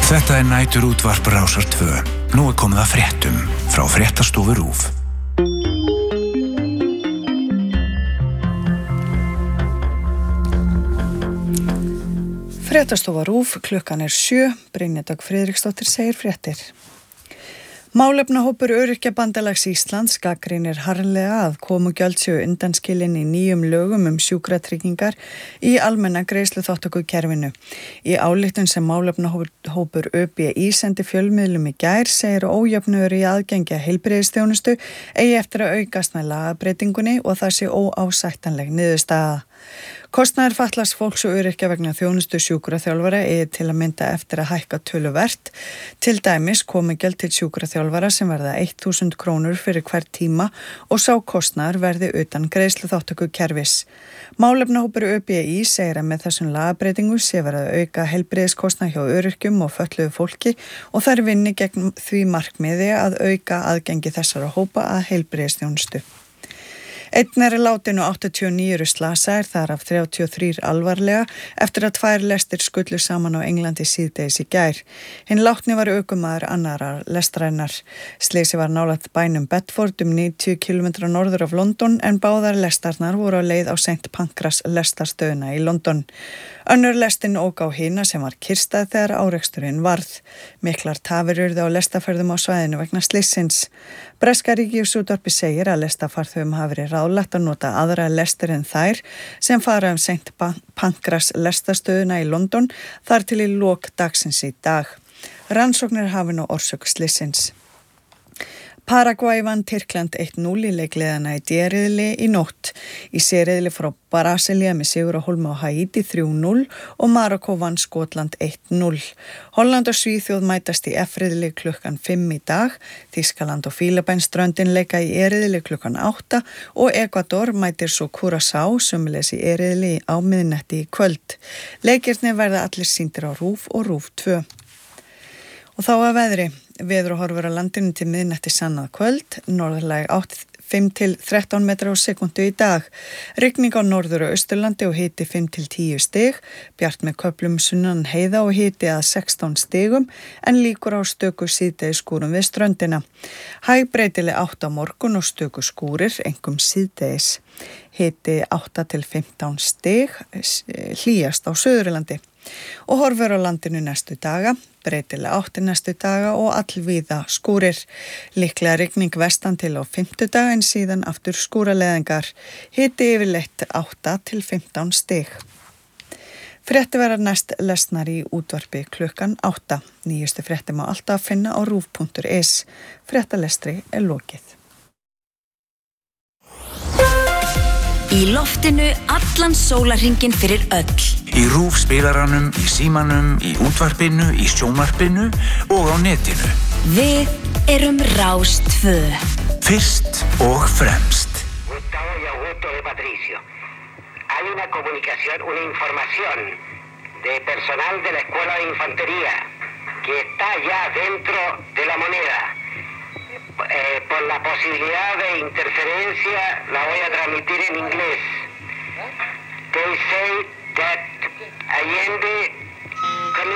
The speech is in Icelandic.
Þetta næturútvarp Rásar 2. Nú komið að fréttum frá Fréttastofu RÚV. Fréttastofa RÚV, klukkan 7, Brynja Dögg Friðriksdóttir segir fréttir. Málefnahópur Öryrkjabandalags Íslands gagnrýnir harðlega að komugjöld séu undanskilin í nýjum lögum sjúkratryggingar í almenna greiðsluþátttökukerfinu. Í ályktun sem málefnahópur ÖBÍ sendi fjölmiðlum í gær segir ójöfnuður í aðgengi að heilbrigðisþjónustu eigi eftir að aukast með lagabreytingunni og það sé óásættanleg niðurstaða. Kostnaður fatlaðs fólks og öryrkja vegna þjónustu sjúkraþjálfara eigi til að mynda eftir að hækka töluvert. Til dæmis komugjöld til sjúkraþjálfara sem verða 1.000 krónur fyrir hver tíma og sá kostnaður verði utan greiðsluþátttökukerfis. Málefnahópur ÖBÍ segir að með þessum lagabreytingu sé verið að auka heilbrigðiskostnað hjá öryrkjum og fötluðu fólki og þær vinni gegn því markmiði að auka aðgengi þessara hópa að heilbrigðisþjónustu. Einn látin og 89 eru slasaðir, þar af 33 alvarlega eftir að 2 lestir skullu saman á Englandi síðdegis í gær. Hinn látni var ökumaður annarar lestrænar. Slysið var nálægt bænum Bedford 90 km norður af London en báðar lestarnar voru á leið á St. Pancras lestarstöðina í London. Önnur lestin ók á hina sem var kyrstað þegar áreksturinn varð. Miklar tafir urðu á lestaferðum á svæðinu vegna slysins. Breska Ríkisútvarpið segir að lestafarþegum hafi verið ráðlagt að nota aðra lestir en þær sem fara St. Pancras lestarstöðuna í London þar til í lok dagsins í dag. Rannsóknir hafi nú orsök slysins. Paraguay vann Tyrkland 1-0 í leikliðana í D-riðli í nótt. Í C-riðli frá Brasilía með sigur á hólmi á Haiti 3-0 og Marokko vann Skotland 1-0. Holland og Svíþjóð mætast í F-riðli klukkan 5 í dag. Þýskaland og Fílabeinsströndin leika í E-riðli klukkan 8 og Ekvador mætir svo Curaçao sömuleiðis í E-riðli á miðnætti í kvöld. Leikirnir verða allir sýndir á RÚV og RÚV 2. Og þá að veðri. Veður og horfur á landinu til miðnætti sannað kvöld, norðlæg átt 5 til 13 metrar á sekundu í dag. Rigning á norður og austurlandi og hiti 5 til 10 stig, bjart með köflum sunnan heiða og hiti að 16 stigum en líkur á stöku síðdegis skúrum við ströndina. Hæg breytileg átt á morgun og stöku skúrir, einkum síðdegis. Hiti 8 til 15 stig, hlýjast á Suðurlandi. Og horfur á landinu næstu daga, breytileg átt næstu daga og allvíða skúrir. Líklega rigning vestan til á fimmtudag en síðan aftur skúraleðingar. Hiti yfirleitt 8 til 15 stig. Frétti verða næst lesnar í útvarpi klukkan 8. Nýjustu frétti má alltaf finna á rúv.is. Fréttalestri lokið. Í loftinu allan sólarhringinn fyrir öll. Í RÚV spilaranum, í símanum, í útvarpinu, í sjónvarpinu og á netinu. Við erum Rás 2. Fyrst og fremst. Gustavo y Augusto de Patricio. Hay una comunicación, una información de personal de la Escuela de Infantería que está ya dentro de la moneda. Por la posibilidad de interferencia la voy a transmitir en inglés. They say that Allende